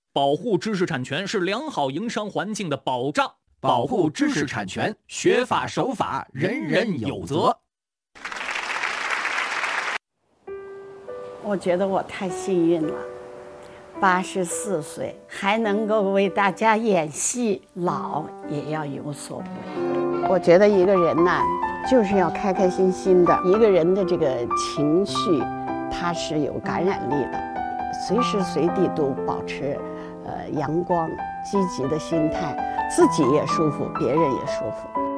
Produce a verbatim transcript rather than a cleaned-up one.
保护知识产权是良好营商环境的保障。 保护知识产权，学法守法，人人有责。 我觉得我太幸运了，八十四岁还能够为大家演戏，老也要有所为。我觉得一个人呢，就是要开开心心的。一个人的这个情绪，它是有感染力的，随时随地都保持呃阳光、积极的心态，自己也舒服，别人也舒服。